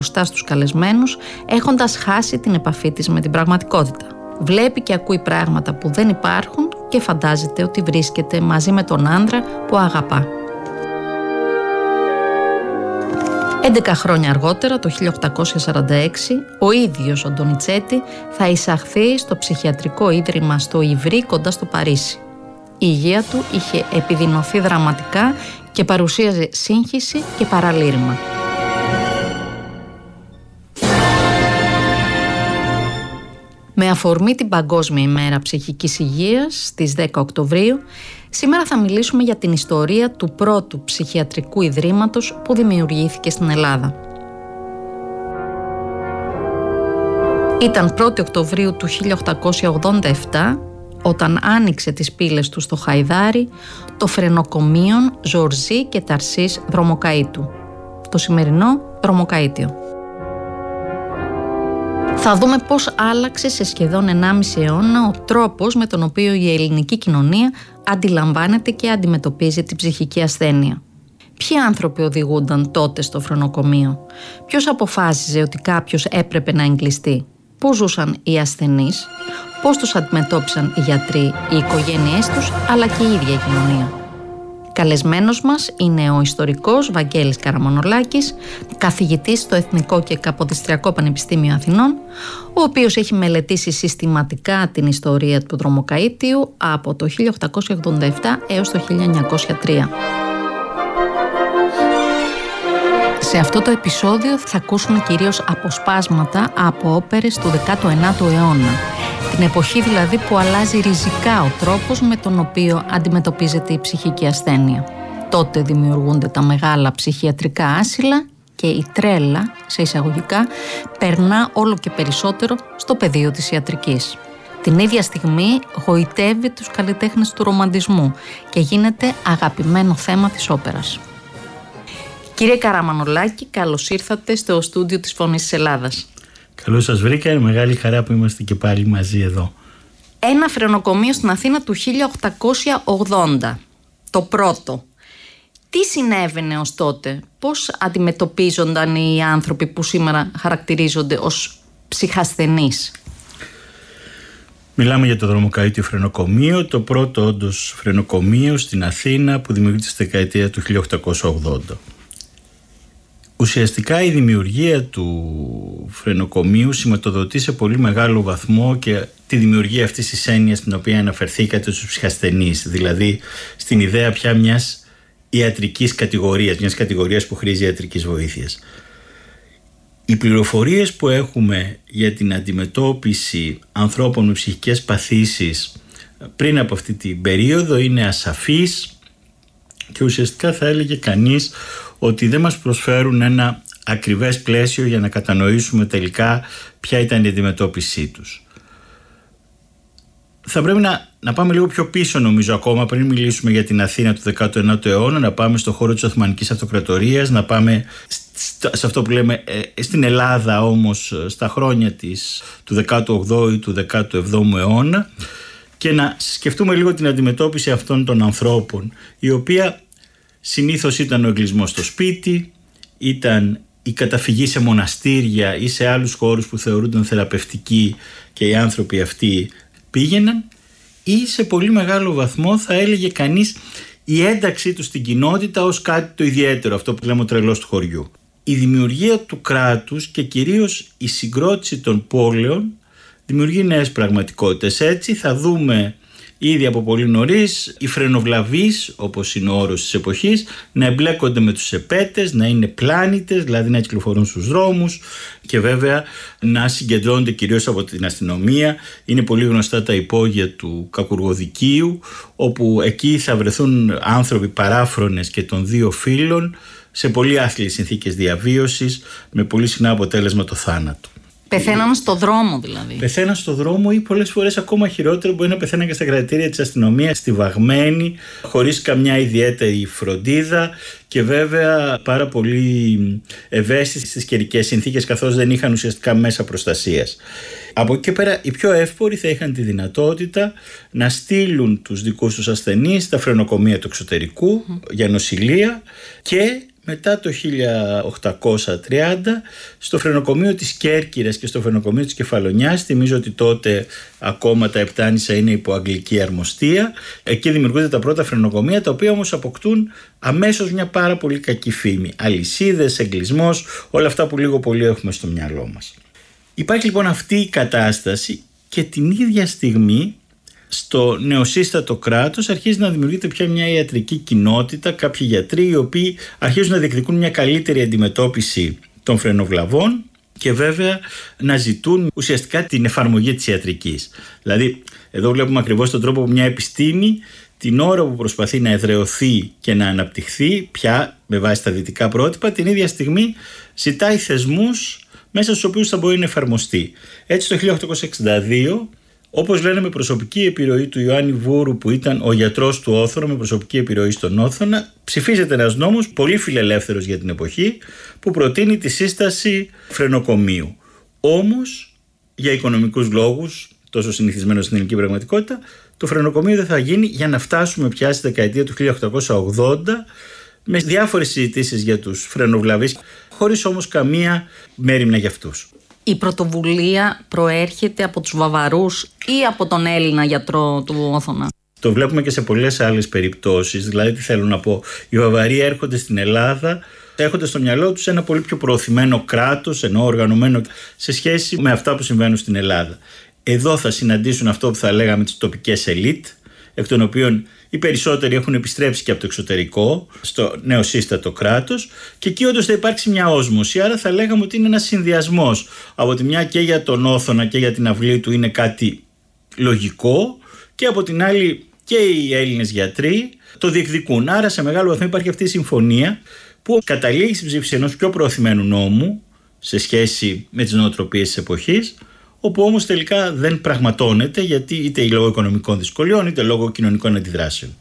μπροστά στους καλεσμένους, έχοντας χάσει την επαφή της με την πραγματικότητα. Βλέπει και ακούει πράγματα που δεν υπάρχουν και φαντάζεται ότι βρίσκεται μαζί με τον άντρα που αγαπά. 11 χρόνια αργότερα, το 1846, ο ίδιος ο Ντονιτσέτη θα εισαχθεί στο ψυχιατρικό ίδρυμα στο Ιβρί κοντά στο Παρίσι. Η υγεία του είχε επιδεινωθεί δραματικά και παρουσίαζε σύγχυση και παραλήρημα. Με αφορμή την Παγκόσμια ημέρα ψυχικής υγείας στις 10 Οκτωβρίου, σήμερα θα μιλήσουμε για την ιστορία του πρώτου ψυχιατρικού ιδρύματος που δημιουργήθηκε στην Ελλάδα. Ήταν 1η Οκτωβρίου του 1887 όταν άνοιξε τις πύλες του στο Χαϊδάρι το φρενοκομείο Ζορζή και Ταρσής Δρομοκαΐτου, το σημερινό Δρομοκαΐτιο. Θα δούμε πώς άλλαξε σε σχεδόν 1,5 αιώνα ο τρόπος με τον οποίο η ελληνική κοινωνία αντιλαμβάνεται και αντιμετωπίζει την ψυχική ασθένεια. Ποιοι άνθρωποι οδηγούνταν τότε στο φρενοκομείο, ποιος αποφάσιζε ότι κάποιος έπρεπε να εγκλειστεί, πώς ζούσαν οι ασθενείς, πώς τους αντιμετώπισαν οι γιατροί, οι οικογένειές τους, αλλά και η ίδια η κοινωνία. Καλεσμένος μας είναι ο ιστορικός Βαγγέλης Καραμανολάκης, καθηγητής στο Εθνικό και Καποδιστριακό Πανεπιστήμιο Αθηνών, ο οποίος έχει μελετήσει συστηματικά την ιστορία του Δρομοκαΐτιου από το 1887 έως το 1903. Σε αυτό το επεισόδιο θα ακούσουμε κυρίως αποσπάσματα από όπερες του 19ου αιώνα, την εποχή δηλαδή που αλλάζει ριζικά ο τρόπος με τον οποίο αντιμετωπίζεται η ψυχική ασθένεια. Τότε δημιουργούνται τα μεγάλα ψυχιατρικά άσυλα και η τρέλα, σε εισαγωγικά, περνά όλο και περισσότερο στο πεδίο της ιατρικής. Την ίδια στιγμή γοητεύει τους καλλιτέχνες του ρομαντισμού και γίνεται αγαπημένο θέμα της όπερας. Κύριε Καραμανολάκη, καλώς ήρθατε στο στούντιο της Φωνής της Ελλάδας. Καλώς σας βρήκα, είναι μεγάλη χαρά που είμαστε και πάλι μαζί εδώ. Ένα φρενοκομείο στην Αθήνα του 1880, το πρώτο. Τι συνέβαινε ως τότε, πώς αντιμετωπίζονταν οι άνθρωποι που σήμερα χαρακτηρίζονται ως ψυχασθενείς? Μιλάμε για το Δρομοκαΐτιο φρενοκομείο, το πρώτο όντως φρενοκομείο στην Αθήνα που δημιουργήθηκε στη δεκαετία του 1880. Ουσιαστικά η δημιουργία του φρενοκομείου σηματοδοτεί σε πολύ μεγάλο βαθμό και τη δημιουργία αυτής της έννοιας στην οποία αναφερθήκατε στους ψυχασθενείς, δηλαδή στην ιδέα πια μιας ιατρικής κατηγορίας, μιας κατηγορίας που χρήζει ιατρικής βοήθειας. Οι πληροφορίες που έχουμε για την αντιμετώπιση ανθρώπων με ψυχικές παθήσεις πριν από αυτή την περίοδο είναι ασαφείς και ουσιαστικά θα έλεγε κανείς ότι δεν μας προσφέρουν ένα ακριβές πλαίσιο για να κατανοήσουμε τελικά ποια ήταν η αντιμετώπιση τους. Θα πρέπει να πάμε λίγο πιο πίσω, νομίζω, ακόμα πριν μιλήσουμε για την Αθήνα του 19ου αιώνα, να πάμε στον χώρο της Οθωμανικής Αυτοκρατορίας, να πάμε σε αυτό που λέμε στην Ελλάδα όμως στα χρόνια του 18ου ή του 17ου αιώνα και να σκεφτούμε λίγο την αντιμετώπιση αυτών των ανθρώπων, η οποία συνήθως ήταν ο εγκλεισμός στο σπίτι, ήταν η καταφυγή σε μοναστήρια ή σε άλλους χώρους που θεωρούνταν θεραπευτικοί και οι άνθρωποι αυτοί πήγαιναν, ή σε πολύ μεγάλο βαθμό θα έλεγε κανείς η ένταξή τους στην κοινότητα ως κάτι το ιδιαίτερο, αυτό που λέμε ο τρελός του χωριού. Η δημιουργία του κράτους και κυρίως η συγκρότηση των πόλεων δημιουργεί νέες πραγματικότητες. Έτσι θα δούμε ήδη από πολύ νωρίς οι φρενοβλαβείς, όπως είναι ο όρος της εποχής, να εμπλέκονται με τους επέτες, να είναι πλάνητες, δηλαδή να κυκλοφορούν στους δρόμους και βέβαια να συγκεντρώνονται κυρίως από την αστυνομία. Είναι πολύ γνωστά τα υπόγεια του Κακουργοδικείου, όπου εκεί θα βρεθούν άνθρωποι παράφρονες και των δύο φύλων σε πολύ άθλιες συνθήκες διαβίωσης, με πολύ συχνά αποτέλεσμα το θάνατο. Πεθαίναν στο δρόμο δηλαδή. Πεθαίναν στο δρόμο ή πολλές φορές ακόμα χειρότερο μπορεί να πεθαίναν και στα κρατήρια της αστυνομίας, στιβαγμένοι, χωρίς καμιά ιδιαίτερη φροντίδα και βέβαια πάρα πολύ ευαίσθητοι στις καιρικές συνθήκες, καθώς δεν είχαν ουσιαστικά μέσα προστασίας. Από εκεί και πέρα οι πιο εύποροι θα είχαν τη δυνατότητα να στείλουν τους δικούς τους ασθενείς στα φρενοκομεία του εξωτερικού για νοσηλεία και μετά το 1830 στο φρενοκομείο της Κέρκυρας και στο φρενοκομείο της Κεφαλονιάς. Θυμίζω ότι τότε ακόμα τα Επτάνησα είναι υπό αγγλική αρμοστία. Εκεί δημιουργούνται τα πρώτα φρενοκομεία, τα οποία όμως αποκτούν αμέσως μια πάρα πολύ κακή φήμη. Αλυσίδες, εγκλισμός, όλα αυτά που λίγο πολύ έχουμε στο μυαλό μας. Υπάρχει λοιπόν αυτή η κατάσταση και την ίδια στιγμή στο νεοσύστατο κράτος αρχίζει να δημιουργείται πια μια ιατρική κοινότητα, κάποιοι γιατροί οι οποίοι αρχίζουν να διεκδικούν μια καλύτερη αντιμετώπιση των φρενοβλαβών και βέβαια να ζητούν ουσιαστικά την εφαρμογή της ιατρικής. Δηλαδή εδώ βλέπουμε ακριβώς τον τρόπο που μια επιστήμη την ώρα που προσπαθεί να εδραιωθεί και να αναπτυχθεί πια με βάση τα δυτικά πρότυπα, την ίδια στιγμή ζητάει θεσμούς μέσα στους οποίους θα μπορεί να εφαρμοστεί. Έτσι το 1862, όπως λένε, με προσωπική επιρροή του Ιωάννη Βούρου, που ήταν ο γιατρός του Όθωνα, με προσωπική επιρροή στον Όθωνα, ψηφίζεται ένας νόμος πολύ φιλελεύθερος για την εποχή που προτείνει τη σύσταση φρενοκομείου. Όμως, για οικονομικούς λόγους, τόσο συνηθισμένο στην ελληνική πραγματικότητα, το φρενοκομείο δεν θα γίνει για να φτάσουμε πια στη δεκαετία του 1880 με διάφορες συζητήσεις για τους φρενοβλαβείς, χωρίς όμως καμία μέριμνα για αυτούς. Η πρωτοβουλία προέρχεται από τους Βαβαρούς ή από τον Έλληνα γιατρό του Όθωνα? Το βλέπουμε και σε πολλές άλλες περιπτώσεις. Δηλαδή, τι θέλω να πω, οι Βαβαροί έρχονται στην Ελλάδα, έχονται στο μυαλό τους ένα πολύ πιο προωθημένο κράτος, ενώ οργανωμένο σε σχέση με αυτά που συμβαίνουν στην Ελλάδα. Εδώ θα συναντήσουν αυτό που θα λέγαμε τις τοπικές ελίτ, εκ των οποίων οι περισσότεροι έχουν επιστρέψει και από το εξωτερικό στο νεοσύστατο κράτος, και εκεί όντως θα υπάρξει μια όσμωση. Άρα θα λέγαμε ότι είναι ένας συνδυασμός. Από τη μια και για τον Όθωνα και για την αυλή του είναι κάτι λογικό, και από την άλλη και οι Έλληνες γιατροί το διεκδικούν. Άρα σε μεγάλο βαθμό υπάρχει αυτή η συμφωνία που καταλήγει στην ψήφιση ενός πιο προωθημένου νόμου σε σχέση με τις νοοτροπίες της εποχής, όπου όμως τελικά δεν πραγματώνεται, γιατί είτε λόγω οικονομικών δυσκολιών είτε λόγω κοινωνικών αντιδράσεων.